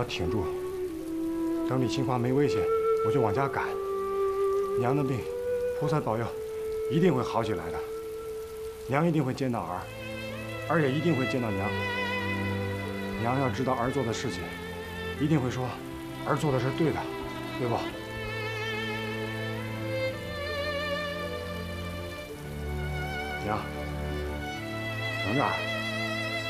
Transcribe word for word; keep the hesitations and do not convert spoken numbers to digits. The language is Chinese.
要挺住，等李清华没危险，我就往家赶。娘的病，菩萨保佑，一定会好起来的。娘一定会见到儿，儿也一定会见到娘。娘要知道儿做的事情，一定会说儿做的是对的，对不？娘，等着儿。